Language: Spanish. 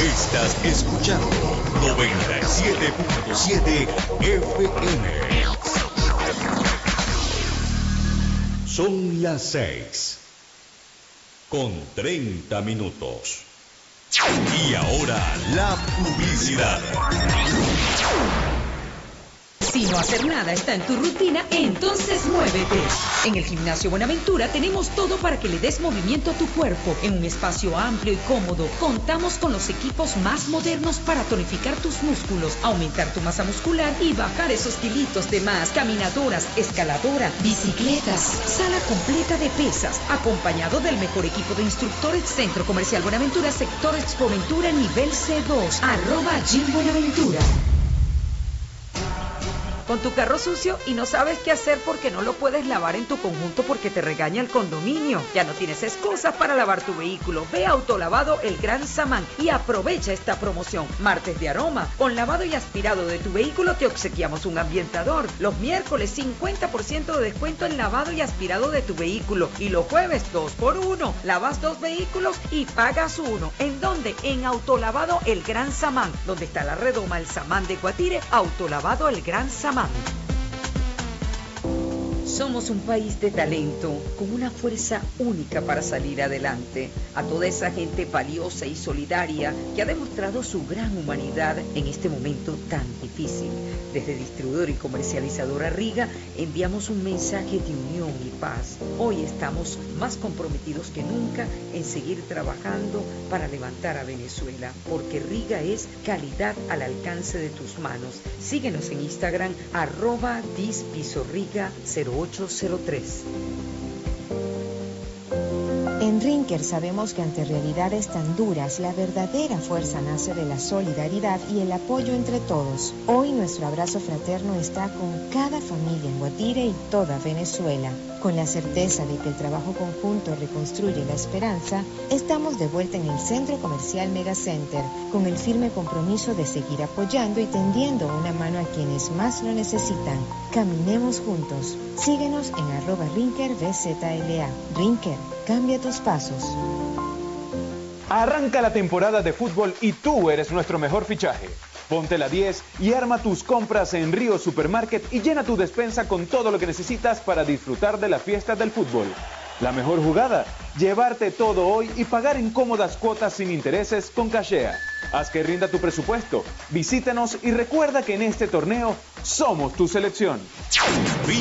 Estás escuchando 97.7 FM. Son las 6:30. Y ahora la publicidad. Si no hacer nada está en tu rutina, entonces muévete. En el Gimnasio Buenaventura tenemos todo para que le des movimiento a tu cuerpo. En un espacio amplio y cómodo, contamos con los equipos más modernos para tonificar tus músculos, aumentar tu masa muscular y bajar esos kilitos de más. Caminadoras, escaladora, bicicletas, sala completa de pesas, acompañado del mejor equipo de instructores. Centro Comercial Buenaventura, sector Expoventura, nivel C2, @Gym Buenaventura. Con tu carro sucio y no sabes qué hacer porque no lo puedes lavar en tu conjunto porque te regaña el condominio. Ya no tienes excusas para lavar tu vehículo. Ve a Autolavado El Gran Samán y aprovecha esta promoción. Martes de aroma. Con lavado y aspirado de tu vehículo te obsequiamos un ambientador. Los miércoles 50% de descuento en lavado y aspirado de tu vehículo. Y los jueves 2x1. Lavas 2 vehículos y pagas 1. ¿En dónde? En Autolavado El Gran Samán. Donde está la redoma El Samán de Guatire. Autolavado El Gran Samán. Somos un país de talento, con una fuerza única para salir adelante. A toda esa gente valiosa y solidaria que ha demostrado su gran humanidad en este momento tan difícil. Desde Distribuidor y Comercializadora Riga enviamos un mensaje de unión y paz. Hoy estamos más comprometidos que nunca en seguir trabajando para levantar a Venezuela, porque Riga es calidad al alcance de tus manos. Síguenos en Instagram, @dispisorriga0803. En Rinker sabemos que ante realidades tan duras, la verdadera fuerza nace de la solidaridad y el apoyo entre todos. Hoy nuestro abrazo fraterno está con cada familia en Guatire y toda Venezuela. Con la certeza de que el trabajo conjunto reconstruye la esperanza, estamos de vuelta en el Centro Comercial Megacenter, con el firme compromiso de seguir apoyando y tendiendo una mano a quienes más lo necesitan. Caminemos juntos. Síguenos en @RinkerVZLA. Rinker, cambia tus pasos. Arranca la temporada de fútbol y tú eres nuestro mejor fichaje. Ponte la 10 y arma tus compras en Río Supermarket y llena tu despensa con todo lo que necesitas para disfrutar de la fiesta del fútbol. La mejor jugada, llevarte todo hoy y pagar en cómodas cuotas sin intereses con Cashea. Haz que rinda tu presupuesto. Visítanos y recuerda que en este torneo somos tu selección.